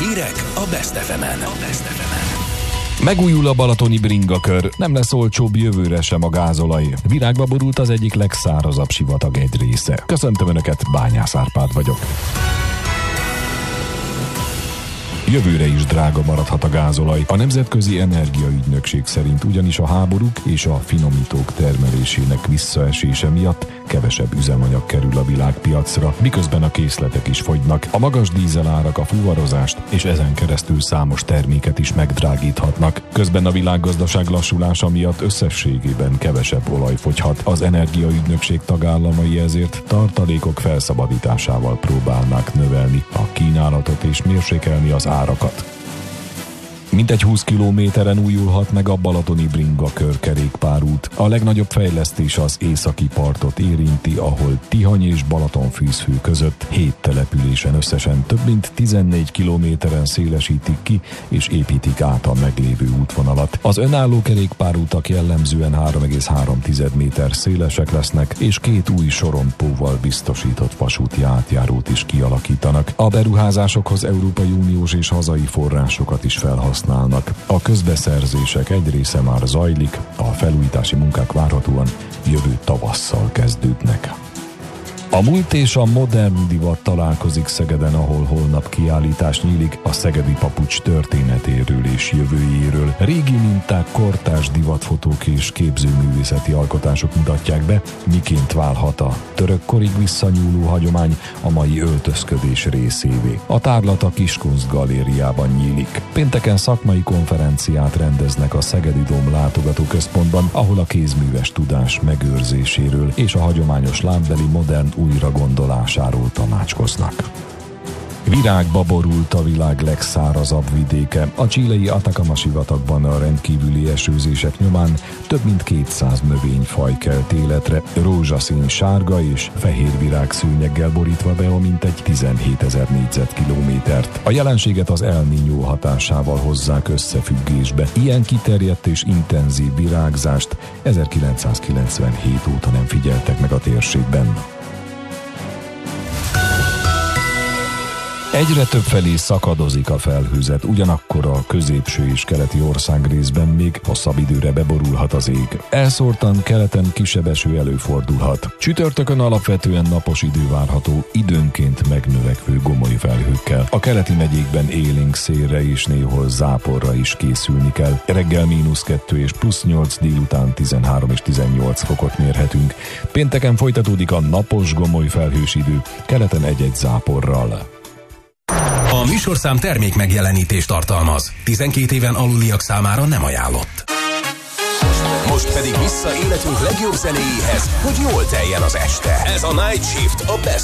Hírek a Best FM-en. Megújul a balatoni bringakör, nem lesz olcsóbb jövőre sem a gázolaj. Virágba borult az egyik legszárazabb sivatag egy része. Köszöntöm Önöket, Bányász Árpád vagyok. Jövőre is drága maradhat a gázolaj. A Nemzetközi Energiaügynökség szerint ugyanis a háborúk és a finomítók termelésének visszaesése miatt kevesebb üzemanyag kerül a világpiacra, miközben a készletek is fogynak. A magas dízelárak a fuvarozást és ezen keresztül számos terméket is megdrágíthatnak. Közben a világgazdaság lassulása miatt összességében kevesebb olaj fogyhat. Az Energiaügynökség tagállamai ezért tartalékok felszabadításával próbálnák növelni a kínálatot és mérsékelni az árakat. Mintegy 20 kilométeren újulhat meg a balatoni bringakör kerékpárút. A legnagyobb fejlesztés az északi partot érinti, ahol Tihany és Balatonfűzfő között 7 településen összesen több mint 14 kilométeren szélesítik ki és építik át a meglévő útvonalat. Az önálló kerékpárútak jellemzően 3,3 méter szélesek lesznek, és 2 új sorompóval biztosított vasúti átjárót is kialakítanak. A beruházásokhoz Európai Uniós és hazai forrásokat is felhasználnak. A közbeszerzések egy része már zajlik, a felújítási munkák várhatóan jövő tavasszal kezdődnek. A múlt és a modern divat találkozik Szegeden, ahol holnap kiállítás nyílik a szegedi papucs történetéről és jövőjéről. Régi minták, kortárs divatfotók és képzőművészeti alkotások mutatják be, miként válhat a török korig visszanyúló hagyomány a mai öltözködés részévé. A tárlat a Kiskunst galériában nyílik. Pénteken szakmai konferenciát rendeznek a Szegedi Dóm látogatóközpontban, ahol a kézműves tudás megőrzéséről és a hagyományos lábbeli modern újragondolásáról tanácskoznak. Virágba borult a világ legszárazabb vidéke. A chilei Atacama-sivatagban a rendkívüli esőzések nyomán több mint 200 növényfaj kelt életre, rózsaszín, sárga és fehér virágszőnyeggel borítva be a mintegy 17 000 négyzetkilométert. A jelenséget az El Niño hatásával hozzák összefüggésbe. Ilyen kiterjedt és intenzív virágzást 1997 óta nem figyeltek meg a térségben. Egyre többfelé szakadozik a felhőzet, ugyanakkor a középső és keleti országrészben még hosszabb időre beborulhat az ég. Elszórtan keleten kisebb eső előfordulhat. Csütörtökön alapvetően napos idő várható, időnként megnövekvő gomoly felhőkkel. A keleti megyékben élénk szélre és néhol záporra is készülni kell. Reggel -2 és +8, délután 13 és 18 fokot mérhetünk. Pénteken folytatódik a napos gomoly felhős idő, keleten egy-egy záporral. A műsorszám termék megjelenítést tartalmaz. 12 éven aluliak számára nem ajánlott. Most pedig vissza életünk legjobb zenéjéhez, hogy jól teljen az este. Ez a Night Shift a Best